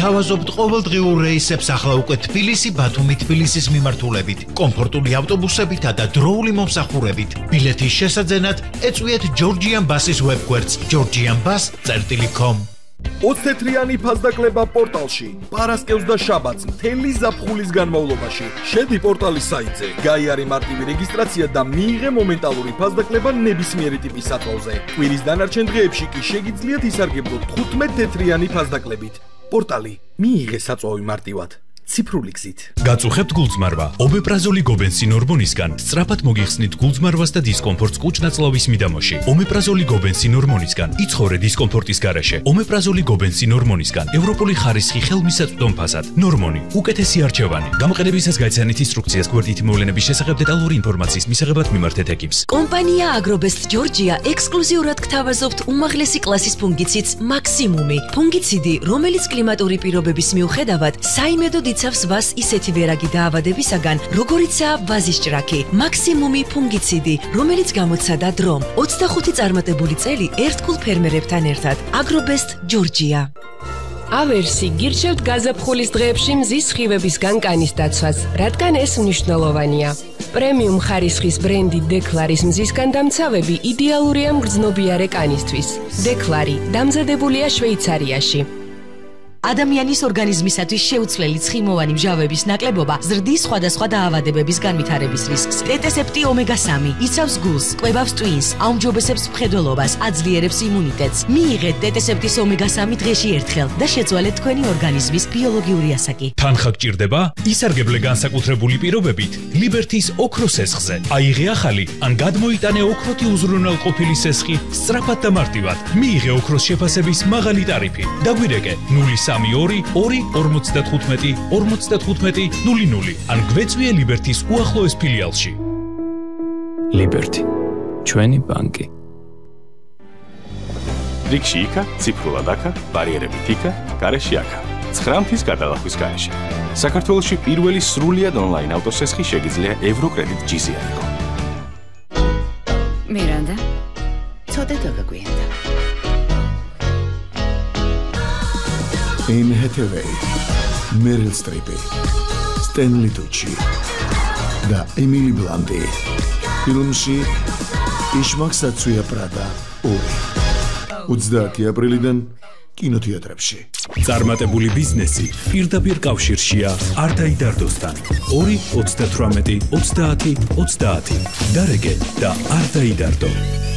გვთავაზობთ ყოველდღიურ რეისებს ახლა უკვე თბილისი, ბათუმი, თბილისის მიმართულებით, კომფორტული ავტობუსებითა და დროული მომსახურებით. ბილეთის შესაძენად ეწვიეთ Georgian Bus-ის ვებგვერდს georgianbus.com. 20 თეთრიანი ფასდაკლება პორტალში. პარასკევს და შაბათს მთელი ზაფხულის განმავლობაში. შედი პორტალის საიტზე, გაიარე მარტივი რეგისტრაცია და მიიღე მომენტალური ფასდაკლება ნებისმიერი ტიპის სათვალზე. კვირის დანარჩენ დღეებში კი შეგიძლიათ ისარგებლოთ 15 თეთრიანი ფასდაკლებით. პორტალი მიიღე საწვავი მარტივად. ციფრული გზით. გაწუხებთ გულწმარვა. ომეპრაზოლი გობენსინ ჰორმონისგან სწრაფად მოგიხსნით გულწმარვას და დისკომფორტს კუჭ-ნაწლავის მიდამოში. ომეპრაზოლი გობენსინ ჰორმონისგან იცხოვრე დისკომფორტის გარეშე. ომეპრაზოლი გობენსინ ჰორმონისგან ევროპული ხარისხი ხელმისაწვდომ ფასად. ნორმონი უკეთესი არჩევანი. გამოყენებისას გაიცანით ინსტრუქციას გვერდითი მოვლენების შესახებ დეტალური ინფორმაციის მისაღებად მიმართეთ ეკიპს. კომპანია Agrobest Georgia ექსკლუზიურად გთავაზობთ უმაღლესი კლასის ფუნგიციდს მაქსიმუმი. ფუნგიციდი, რომელიც კლიმატური პირობების მიუხედავად საიმედოდ იცავს ვას ისეთი ვერაგი დაავადებისაგან, როგორიცაა ვაზის ჭრაქი. მაქსიმუმი ფუნგიციდი, რომელიც გამოცადა დრომ. 25 წარმატებული წელი ერთგულ ფერმერებთან ერთად. Agrobest Georgia. ავერსი გირჩევთ გაზაფხულის დღეებში მზის სხივებისგან კანის დაცვას, რადგან ეს მნიშვნელოვანია. პრემიუმ ხარისხის ბრენდი დეკლარის მზისგან დამცავები იდეალურია მგრძნობიარე კანისთვის. დეკლარი დამზადებულია შვეიცარიაში. ადამიანის ორგანიზმისათვის შეუცვლელი ცხიმოვანი მჟავების ნაკლებობა ზრდის სხვადასხვა დაავადებების განვითარების რისკს. ტეტესეპტი ომეგა-3 იცავს გულს, კვებავს ტვინს, აუმჯობესებს მხედველობას, აძლიერებს იმუნიტეტს. მიიღეთ ტეტესეპტის ომეგა-3 დღეში ერთხელ და შეცვალეთ თქვენი ორგანიზმის ბიოლოგიური ასაკი. თანხა გჭირდება? ისარგებლე განსაკუთრებული პირობებით ლიბერთის ოქროს სესხზე. აიღე ახალი ან გადმოიტანე ოქროთი უზრუნველყოფილი სესხი სწრაფად და მარტივად. მიიღე ოქროს შეფასების მაღალი ტარიფი. დაგვირეკე 032-45-55-00 ან გვეწვიე ლიბერთის უახლოეს ფილიალში. ლიბერთი, ჩვენი ბანკი. რიგში იქა, ციფრულად აქა, ბარიერებით იქა, გარეშე აქა. 9 მთის გადალახვის გარეშე. საქართველოში პირველი სრულიად ონლაინ ავტოსესხი შეგიძლია ევროკრედიტ GZ აიღო. მირანდა, ცოტა დაგაგვიანდა. Anne Hathaway, Meryl Streep, Stanley Tucci და Emily Blunt. ფილმში იშმაკსაცუია პრადა 2. 30 აპრილიდან კინოთეატრებში. წარმატებული ბიზნესი პირდაპირ კავშირშია არდაიდარდოსთან. 2-38-30-30. დარეგე და არდაიდარდო.